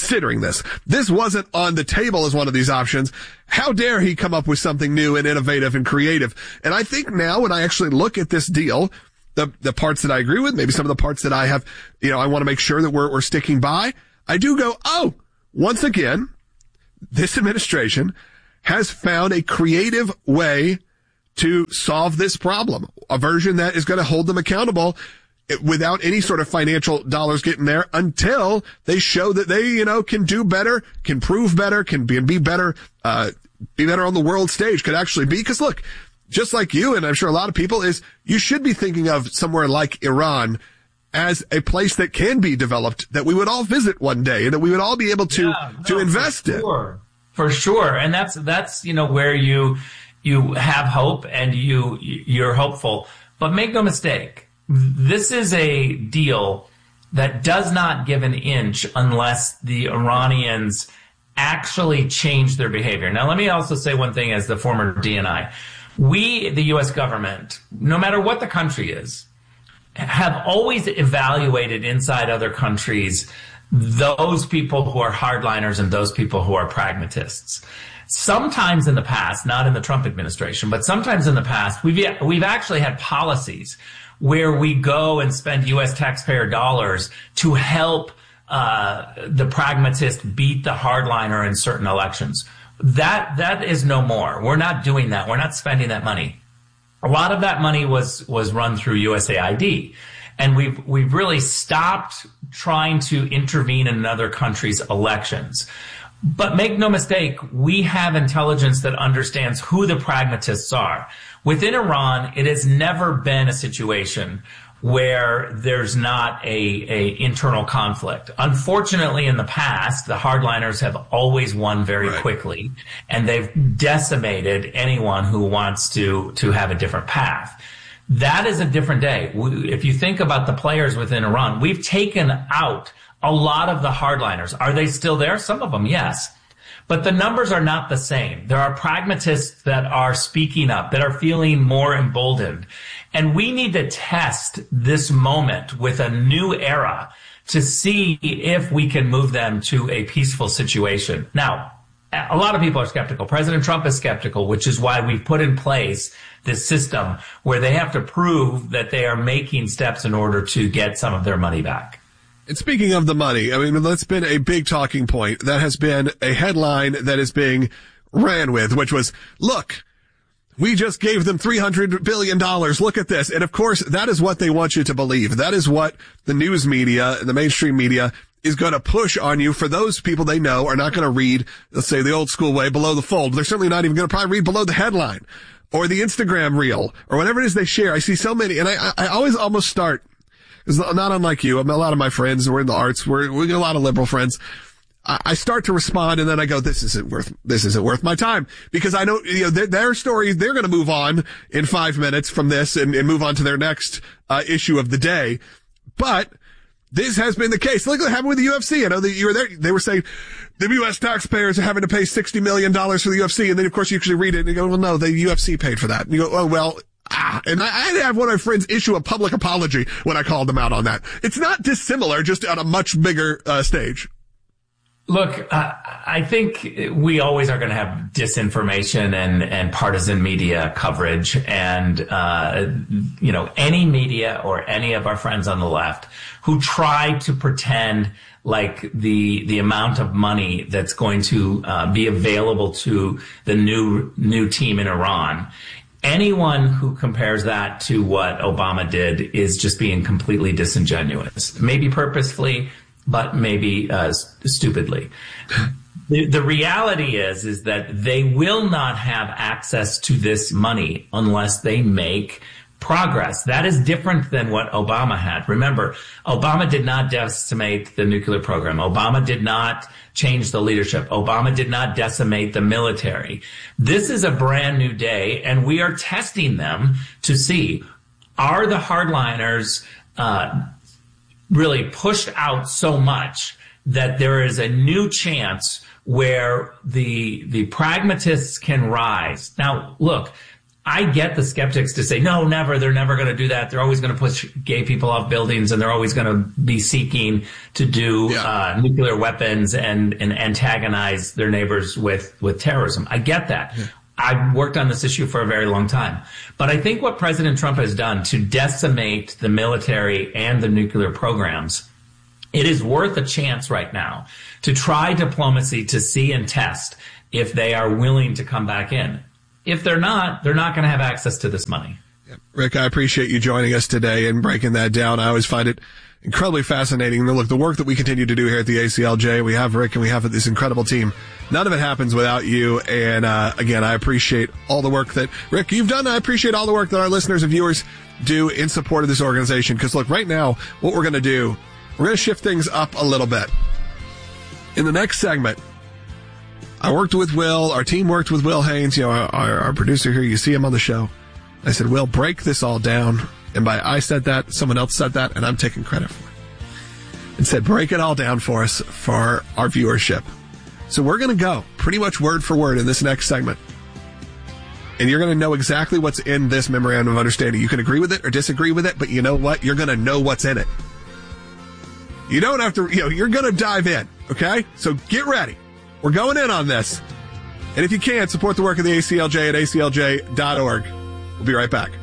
this. This wasn't on the table as one of these options. How dare he come up with something new and innovative and creative? And I think now when I actually look at this deal, the, the parts that I agree with, maybe some of the parts that I have, you know, I want to make sure that we're, we're sticking by, I do go, oh, once again, this administration has found a creative way to solve this problem, a version that is going to hold them accountable without any sort of financial dollars getting there until they show that they, you know, can do better, can prove better, can be, be better, uh, be better on the world stage, could actually be. Cause look, just like you, and I'm sure a lot of people, is you should be thinking of somewhere like Iran as a place that can be developed, that we would all visit one day, and that we would all be able to, yeah, no, to invest for sure. in. For sure. And that's, that's, you know, where you, you have hope and you, you're hopeful. But make no mistake, this is a deal that does not give an inch unless the Iranians actually change their behavior. Now, let me also say one thing as the former D N I. We, the U S government, no matter what the country is, have always evaluated inside other countries those people who are hardliners and those people who are pragmatists. Sometimes in the past, not in the Trump administration, but sometimes in the past, we've we've actually had policies where we go and spend U S taxpayer dollars to help uh the pragmatist beat the hardliner in certain elections. That that is no more. We're not doing that. We're not spending that money. A lot of that money was was run through U S A I D. And we've, we've really stopped trying to intervene in another country's elections. But make no mistake, we have intelligence that understands who the pragmatists are. Within Iran, it has never been a situation where there's not a, a internal conflict. Unfortunately, in the past, the hardliners have always won very right. quickly, and they've decimated anyone who wants to, to have a different path. That is a different day. If you think about the players within Iran, we've taken out a lot of the hardliners. Are they still there? Some of them, yes. But the numbers are not the same. There are pragmatists that are speaking up, that are feeling more emboldened. And we need to test this moment with a new era to see if we can move them to a peaceful situation. Now, a lot of people are skeptical. President Trump is skeptical, which is why we've put in place this system where they have to prove that they are making steps in order to get some of their money back. And speaking of the money, I mean, that's been a big talking point. That has been a headline that is being ran with, which was, look, we just gave them three hundred billion dollars. Look at this. And of course, that is what they want you to believe. That is what the news media, the mainstream media, is going to push on you. For those people they know are not going to read, let's say, the old school way, below the fold. They're certainly not even going to probably read below the headline or the Instagram reel or whatever it is they share. I see so many, and I, I always almost start, it's not unlike you. I mean, a lot of my friends, we're in the arts, we're, we get a lot of liberal friends. I, I start to respond, and then I go, this isn't worth, this isn't worth my time, because I know, you know, their, their story, they're going to move on in five minutes from this and, and move on to their next, uh, issue of the day. But this has been the case. Look what happened with the U F C. I know that you were there. They were saying the U S taxpayers are having to pay sixty million dollars for the U F C. And then, of course, you actually read it and you go, well, no, the U F C paid for that. And you go, oh, well, ah. And I, I had to have one of my friends issue a public apology when I called them out on that. It's not dissimilar, just on a much bigger uh, stage. Look, uh, I think we always are going to have disinformation and, and partisan media coverage. And, uh, you know, any media or any of our friends on the left who try to pretend like the, the amount of money that's going to uh, be available to the new, new team in Iran, anyone who compares that to what Obama did is just being completely disingenuous, maybe purposefully, but maybe uh, stupidly. The, the reality is, is that they will not have access to this money unless they make progress. That is different than what Obama had. Remember, Obama did not decimate the nuclear program. Obama did not change the leadership. Obama did not decimate the military. This is a brand new day, and we are testing them to see, are the hardliners uh really pushed out so much that there is a new chance where the the pragmatists can rise. Now, look, I get the skeptics to say, no, never, they're never going to do that. They're always going to push gay people off buildings, and they're always going to be seeking to do yeah. uh, nuclear weapons and, and antagonize their neighbors with, with terrorism. I get that. Yeah. I've worked on this issue for a very long time. But I think what President Trump has done to decimate the military and the nuclear programs, it is worth a chance right now to try diplomacy to see and test if they are willing to come back in. If they're not, they're not going to have access to this money. Yeah. Rick, I appreciate you joining us today and breaking that down. I always find it incredibly fascinating. Look, the work that we continue to do here at the A C L J, we have Rick and we have this incredible team. None of it happens without you. And, uh, again, I appreciate all the work that, Rick, you've done. I appreciate all the work that our listeners and viewers do in support of this organization. Because, look, right now, what we're going to do, we're going to shift things up a little bit. In the next segment, I worked with Will. Our team worked with Will Haynes, you know, our, our producer here. You see him on the show. I said, Will, break this all down. And by I said that, someone else said that, and I'm taking credit for it. And said, break it all down for us for our viewership. So we're going to go pretty much word for word in this next segment. And you're going to know exactly what's in this memorandum of understanding. You can agree with it or disagree with it, but you know what? You're going to know what's in it. You don't have to, you know, you're going to dive in, okay? So get ready. We're going in on this. And if you can, support the work of the A C L J at A C L J dot org. We'll be right back.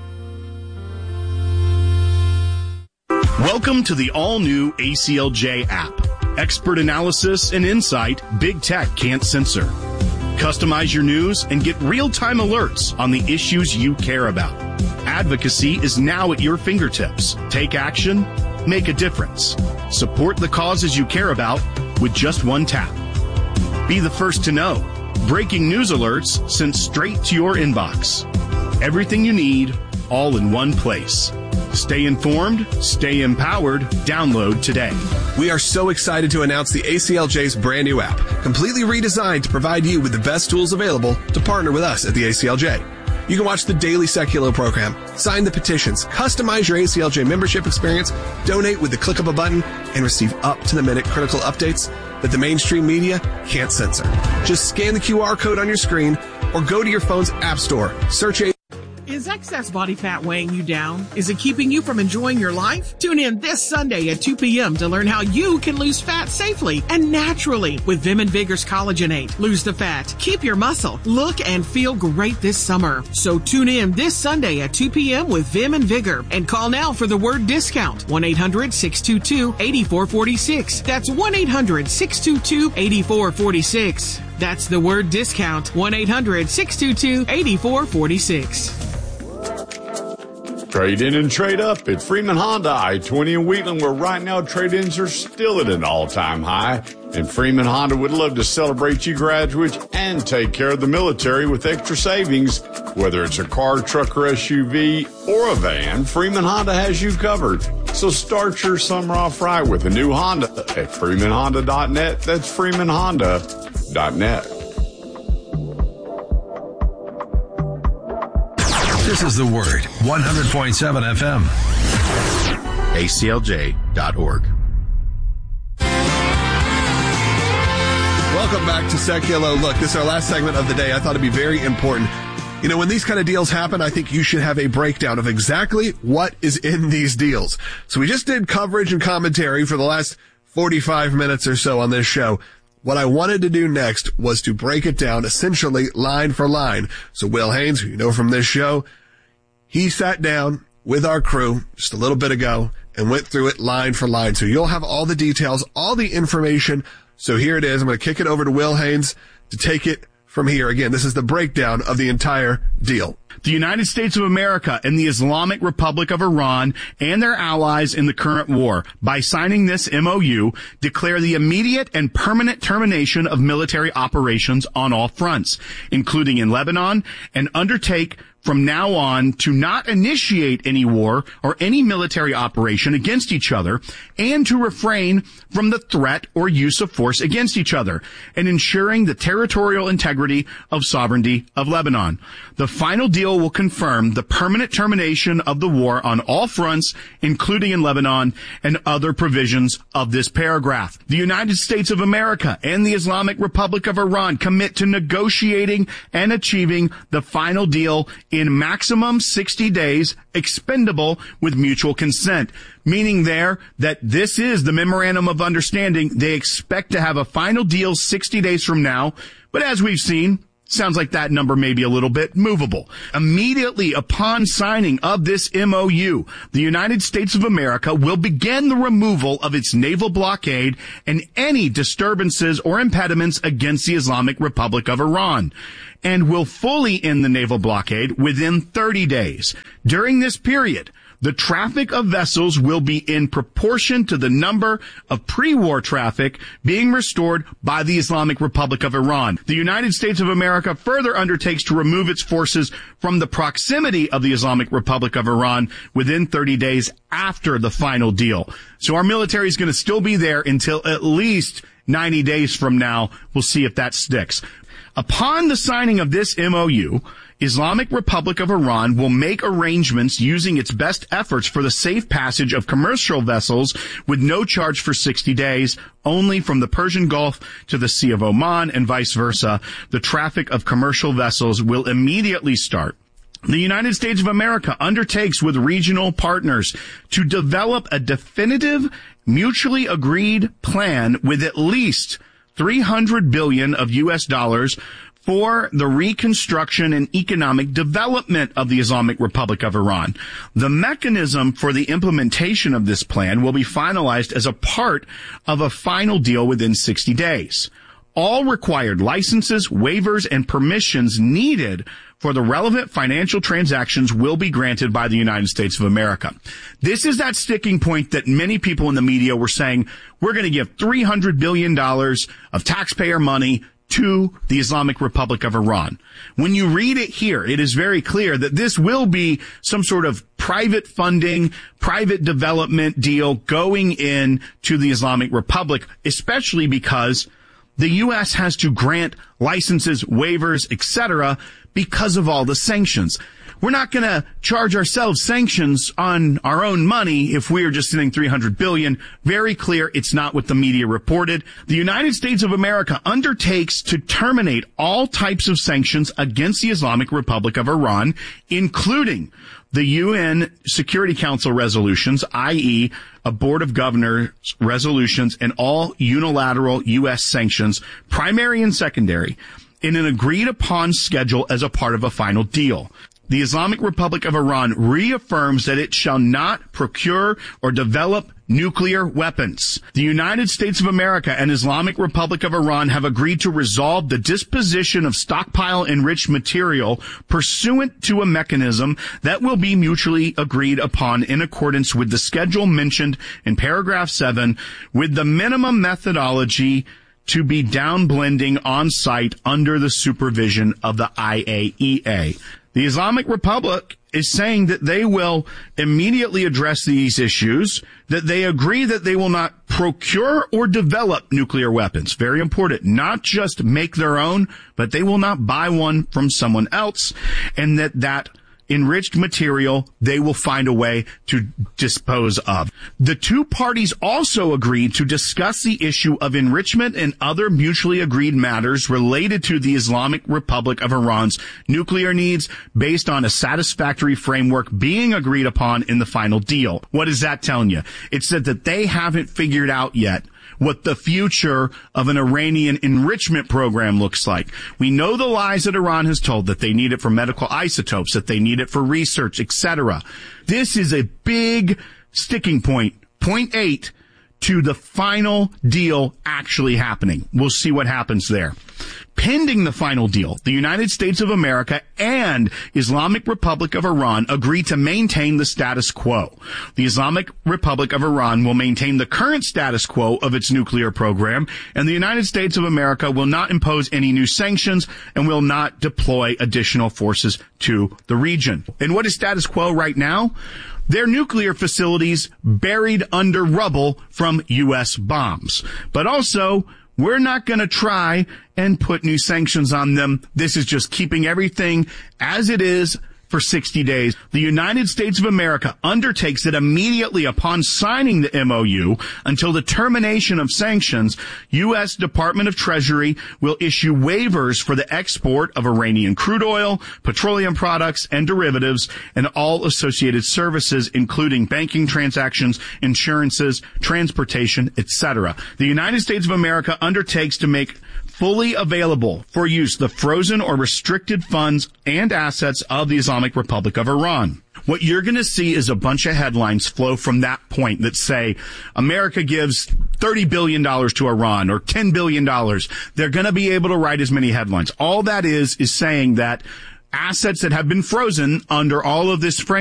Welcome to the all-new A C L J app. Expert analysis and insight big tech can't censor. Customize your news and get real-time alerts on the issues you care about. Advocacy is now at your fingertips. Take action, make a difference. Support the causes you care about with just one tap. Be the first to know. Breaking news alerts sent straight to your inbox. Everything you need, all in one place. Stay informed, stay empowered. Download today. We are so excited to announce the A C L J's brand new app, completely redesigned to provide you with the best tools available to partner with us at the A C L J. You can watch the daily Seculo program, sign the petitions, customize your A C L J membership experience, donate with the click of a button, and receive up-to-the-minute critical updates that the mainstream media can't censor. Just scan the Q R code on your screen or go to your phone's app store, search a Is excess body fat weighing you down? Is it keeping you from enjoying your life? Tune in this Sunday at two p.m. to learn how you can lose fat safely and naturally with Vim and Vigor's Collagenate. Lose the fat, keep your muscle, look and feel great this summer. So tune in this Sunday at two p.m. with Vim and Vigor and call now for the word discount. one eight hundred six two two eight four four six. That's one eight hundred six two two eight four four six. That's the word discount. one eight hundred six two two eight four four six. Trade in and trade up at Freeman Honda I twenty in Wheatland, where right now trade-ins are still at an all-time high. And Freeman Honda would love to celebrate you graduates and take care of the military with extra savings. Whether it's a car, truck, or S U V, or a van, Freeman Honda has you covered. So start your summer off right with a new Honda at Freeman Honda dot net. That's Freeman Honda dot net. This is The Word, one hundred point seven F M. A C L J dot org. Welcome back to Seculo. Look, this is our last segment of the day. I thought it'd be very important. You know, when these kind of deals happen, I think you should have a breakdown of exactly what is in these deals. So we just did coverage and commentary for the last forty-five minutes or so on this show. What I wanted to do next was to break it down essentially line for line. So Will Haynes, who you know from this show, he sat down with our crew just a little bit ago and went through it line for line. So you'll have all the details, all the information. So here it is. I'm going to kick it over to Will Haynes to take it from here. Again, this is the breakdown of the entire deal. The United States of America and the Islamic Republic of Iran and their allies in the current war, by signing this M O U, declare the immediate and permanent termination of military operations on all fronts, including in Lebanon, and undertake from now on to not initiate any war or any military operation against each other, and to refrain from the threat or use of force against each other, and ensuring the territorial integrity of sovereignty of Lebanon. The final deal will confirm the permanent termination of the war on all fronts, including in Lebanon, and other provisions of this paragraph. The United States of America and the Islamic Republic of Iran commit to negotiating and achieving the final deal in maximum sixty days, expendable with mutual consent, meaning there that this is the memorandum of understanding. They expect to have a final deal sixty days from now, but as we've seen, sounds like that number may be a little bit movable. Immediately upon signing of this M O U, the United States of America will begin the removal of its naval blockade and any disturbances or impediments against the Islamic Republic of Iran, and will fully end the naval blockade within thirty days. During this period, the traffic of vessels will be in proportion to the number of pre-war traffic being restored by the Islamic Republic of Iran. The United States of America further undertakes to remove its forces from the proximity of the Islamic Republic of Iran within thirty days after the final deal. So our military is going to still be there until at least ninety days from now. We'll see if that sticks. Upon the signing of this M O U, Islamic Republic of Iran will make arrangements using its best efforts for the safe passage of commercial vessels with no charge for sixty days, only from the Persian Gulf to the Sea of Oman and vice versa. The traffic of commercial vessels will immediately start. The United States of America undertakes with regional partners to develop a definitive, mutually agreed plan with at least three hundred billion dollars of U S dollars for the reconstruction and economic development of the Islamic Republic of Iran. The mechanism for the implementation of this plan will be finalized as a part of a final deal within sixty days. All required licenses, waivers, and permissions needed for the relevant financial transactions will be granted by the United States of America. This is that sticking point that many people in the media were saying, we're going to give three hundred billion dollars of taxpayer money to the Islamic Republic of Iran. When you read it here, it is very clear that this will be some sort of private funding, private development deal going in to the Islamic Republic, especially because the U S has to grant licenses, waivers, et cetera because of all the sanctions. We're not going to charge ourselves sanctions on our own money if we are just sending three hundred billion dollars. Very clear, it's not what the media reported. The United States of America undertakes to terminate all types of sanctions against the Islamic Republic of Iran, including the U N Security Council resolutions, that is, a Board of Governors resolutions, and all unilateral U S sanctions, primary and secondary, in an agreed-upon schedule as a part of a final deal. The Islamic Republic of Iran reaffirms that it shall not procure or develop nuclear weapons. The United States of America and Islamic Republic of Iran have agreed to resolve the disposition of stockpile enriched material pursuant to a mechanism that will be mutually agreed upon in accordance with the schedule mentioned in paragraph seven, with the minimum methodology to be downblending on site under the supervision of the I A E A. The Islamic Republic is saying that they will immediately address these issues, that they agree that they will not procure or develop nuclear weapons. Very important. Not just make their own, but they will not buy one from someone else, and that that enriched material they will find a way to dispose of. The two parties also agreed to discuss the issue of enrichment and other mutually agreed matters related to the Islamic Republic of Iran's nuclear needs based on a satisfactory framework being agreed upon in the final deal. What is that telling you? It said that they haven't figured out yet what the future of an Iranian enrichment program looks like. We know the lies that Iran has told, that they need it for medical isotopes, that they need it for research, et cetera. This is a big sticking point, point eight, to the final deal actually happening. We'll see what happens there. Pending the final deal, the United States of America and Islamic Republic of Iran agree to maintain the status quo. The Islamic Republic of Iran will maintain the current status quo of its nuclear program, and the United States of America will not impose any new sanctions and will not deploy additional forces to the region. And what is status quo right now? Their nuclear facilities buried under rubble from U S bombs. But also, we're not going to try and put new sanctions on them. This is just keeping everything as it is for sixty days. The United States of America undertakes that immediately upon signing the M O U until the termination of sanctions, U S Department of Treasury will issue waivers for the export of Iranian crude oil, petroleum products, and derivatives, and all associated services, including banking transactions, insurances, transportation, et cetera. The United States of America undertakes to make fully available for use the frozen or restricted funds and assets of the Islamic Republic of Iran. What you're going to see is a bunch of headlines flow from that point that say America gives thirty billion dollars to Iran or ten billion dollars. They're going to be able to write as many headlines. All that is is saying that assets that have been frozen under all of this framework